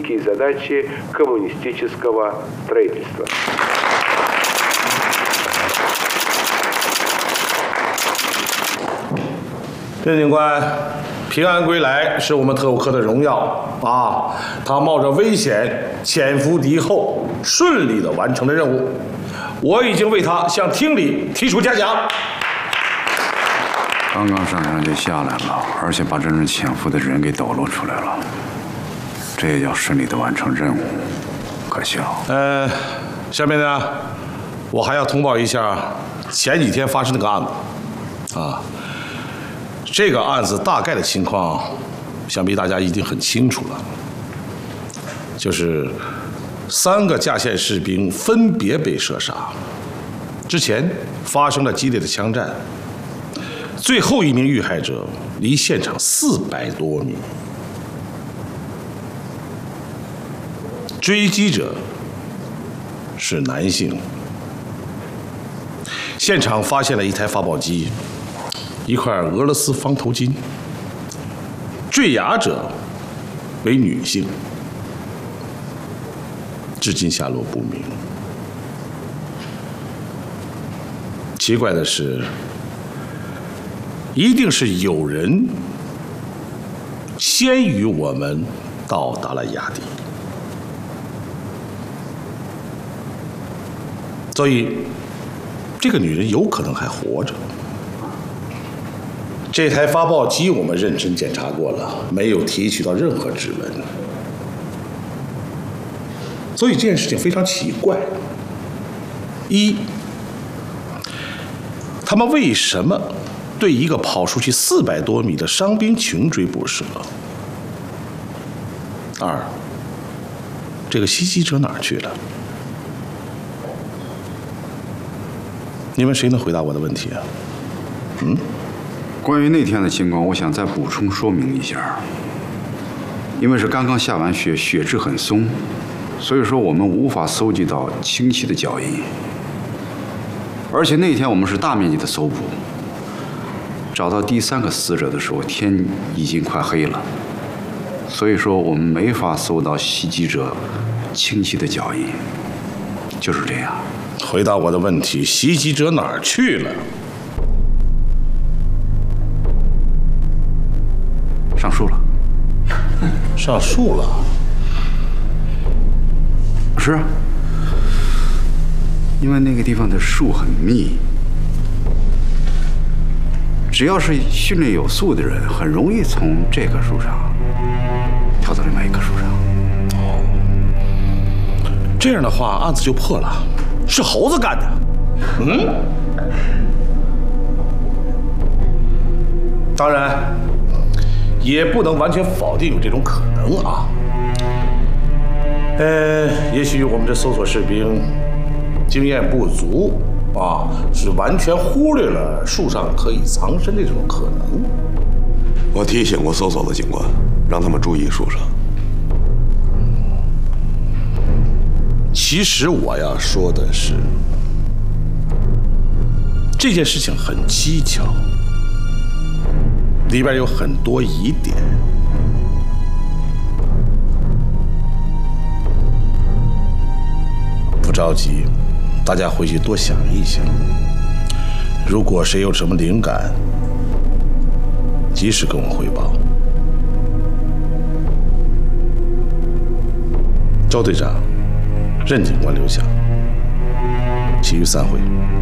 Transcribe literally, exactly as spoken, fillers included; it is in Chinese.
критические задачи коммунистического строительства. 任警官平安归来是我们特务科的荣耀啊！他冒着危险潜伏敌后，顺利地完成了任务。我已经为他向厅里提出嘉奖。 刚刚上山就下来了，而且把真正潜伏的人给抖露出来了，这也叫顺利地完成任务，可笑。 呃，下面呢，我还要通报一下前几天发生那个案子啊。 这个案子大概的情况，想必大家已经很清楚了。就是三个架线士兵分别被射杀，之前发生了激烈的枪战，最后一名遇害者离现场四百多米，追击者是男性。现场发现了一台发报机。 一块俄罗斯方头巾，坠崖者为女性，至今下落不明。奇怪的是，一定是有人先于我们到达了崖底，所以这个女人有可能还活着。 这台发报机我们认真检查过了，没有提取到任何指纹，所以这件事情非常奇怪。一，他们为什么对一个跑出去四百多米的伤兵穷追不舍？二，这个袭击者哪儿去了？你们谁能回答我的问题啊？嗯？ 关于那天的情况，我想再补充说明一下。因为是刚刚下完雪，雪质很松，所以说我们无法搜集到清晰的脚印。而且那天我们是大面积的搜捕，找到第三个死者的时候，天已经快黑了，所以说我们没法搜到袭击者清晰的脚印，就是这样。 回答我的问题，袭击者哪儿去了？ 上树了， 上树了。 是啊，因为那个地方的树很密，只要是训练有素的人，很容易从这棵树上跳到另外一棵树上。 哦，这样的话，案子就破了，是猴子干的。嗯，当然。 也不能完全否定有这种可能啊。呃，也许我们这搜索士兵经验不足啊，是完全忽略了树上可以藏身的这种可能。 我提醒过搜索的警官，让他们注意树上。 其实我要说的是，这件事情很蹊跷。 里边有很多疑点，不着急，大家回去多想一想。如果谁有什么灵感，及时跟我汇报。周队长，任警官留下，其余散会。